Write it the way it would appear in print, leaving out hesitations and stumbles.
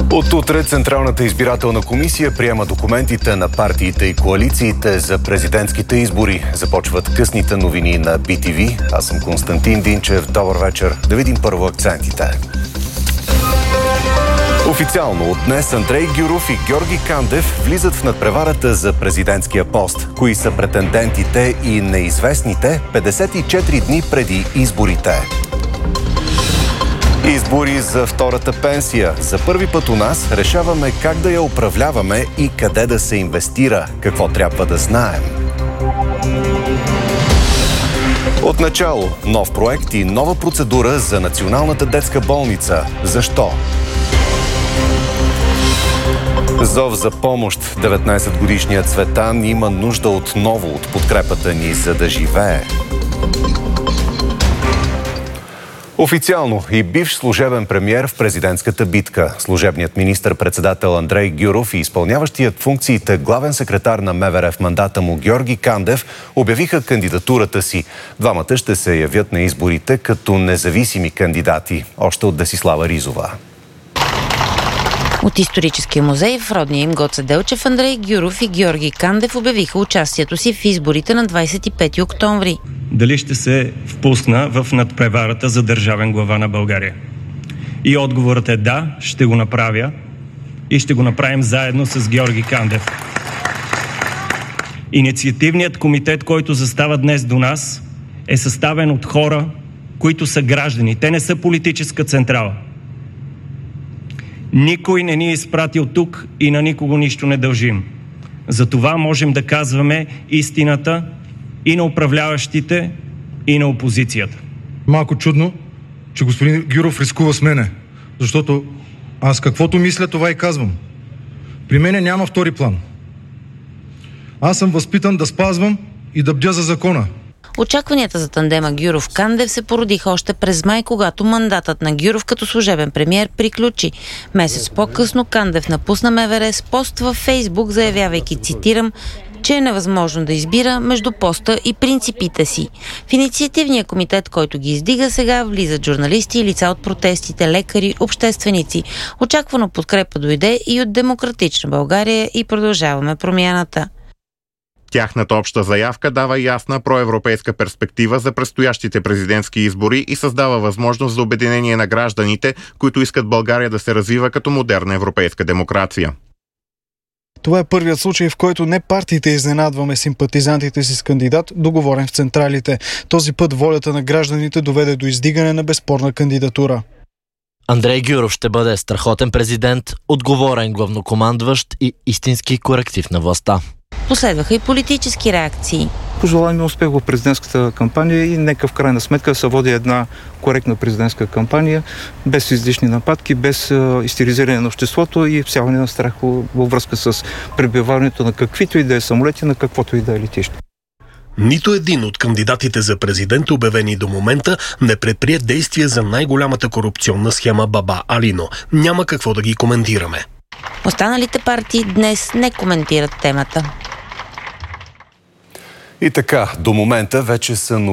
От утре Централната избирателна комисия приема документите на партиите и коалициите за президентските избори. Започват късните новини на BTV. Аз съм Константин Динчев. Добър вечер. Да видим първо акцентите. Официално от днес Андрей Гюров и Георги Кандев влизат в надпреварата за президентския пост. Кои са претендентите и неизвестните 54 дни преди изборите? Избори за втората пенсия. За първи път у нас решаваме как да я управляваме и къде да се инвестира. Какво трябва да знаем? Отначало нов проект и нова процедура за Националната детска болница. Защо? Зов за помощ. 19-годишният Цветан има нужда отново от подкрепата ни, за да живее. Официално и бивш служебен премиер в президентската битка. Служебният министър-председател Андрей Гюров и изпълняващият функциите главен секретар на МВР в мандата му Георги Кандев обявиха кандидатурата си. Двамата ще се явят на изборите като независими кандидати. Още от Десислава Ризова. От историческия музей в родния им Гоце Делчев Андрей Гюров и Георги Кандев обявиха участието си в изборите на 25 октомври. Дали ще се впусна в надпреварата за държавен глава на България? И отговорът е да, ще го направя и ще го направим заедно с Георги Кандев. Инициативният комитет, който застава днес до нас, е съставен от хора, които са граждани. Те не са политическа централа. Никой не ни е изпратил тук и на никого нищо не дължим. Затова можем да казваме истината и на управляващите, и на опозицията. Малко чудно, че господин Гюров рискува с мене, защото аз каквото мисля, това и казвам. При мене няма втори план. Аз съм възпитан да спазвам и да бдя за закона. Очакванията за тандема Гюров-Кандев се породиха още през май, когато мандатът на Гюров като служебен премиер приключи. Месец по-късно Кандев напусна МВР с пост във Фейсбук, заявявайки, цитирам, че е невъзможно да избира между поста и принципите си. В инициативния комитет, който ги издига сега, влизат журналисти и лица от протестите, лекари, общественици. Очаквано подкрепа дойде и от Демократична България и Продължаваме промяната. Тяхната обща заявка дава ясна проевропейска перспектива за предстоящите президентски избори и създава възможност за обединение на гражданите, които искат България да се развива като модерна европейска демокрация. Това е първият случай, в който не партиите изненадваме симпатизантите си с кандидат, договорен в централите. Този път волята на гражданите доведе до издигане на безспорна кандидатура. Андрей Гюров ще бъде страхотен президент, отговорен главнокомандващ и истински коректив на властта. Последваха и политически реакции. Пожелаваме успех в президентската кампания и нека в крайна сметка се води една коректна президентска кампания, без излишни нападки, без истеризиране на обществото и всяване на страх във връзка с пребиваването на каквито и да е самолети, на каквото и да е летище. Нито един от кандидатите за президент, обявени до момента, не предприе действия за най-голямата корупционна схема Баба Алино. Няма какво да ги коментираме. Останалите партии днес не коментират темата. И така, до момента вече са